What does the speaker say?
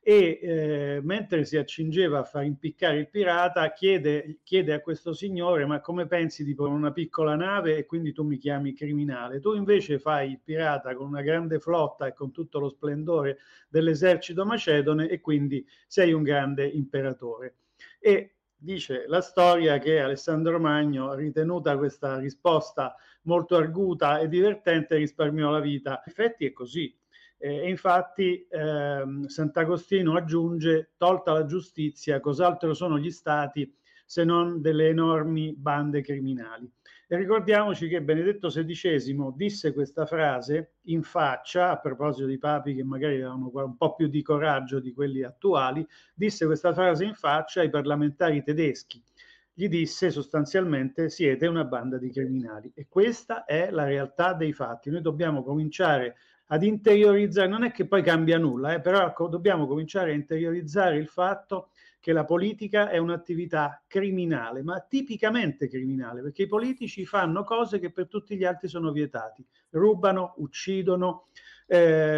e mentre si accingeva a far impiccare il pirata chiede a questo signore: ma come pensi di porre una piccola nave e quindi tu mi chiami criminale? Tu invece fai il pirata con una grande flotta e con tutto lo splendore dell'esercito macedone e quindi sei un grande imperatore. E dice la storia che Alessandro Magno, ritenuta questa risposta molto arguta e divertente, risparmiò la vita. In effetti è così. E infatti Sant'Agostino aggiunge: tolta la giustizia, cos'altro sono gli stati se non delle enormi bande criminali? E ricordiamoci che Benedetto XVI disse questa frase in faccia, a proposito di papi che magari avevano un po' più di coraggio di quelli attuali, disse questa frase in faccia ai parlamentari tedeschi. Gli disse sostanzialmente: siete una banda di criminali. E questa è la realtà dei fatti. Noi dobbiamo cominciare ad interiorizzare, non è che poi cambia nulla, però dobbiamo cominciare a interiorizzare il fatto che la politica è un'attività criminale, ma tipicamente criminale, perché i politici fanno cose che per tutti gli altri sono vietati: rubano, uccidono,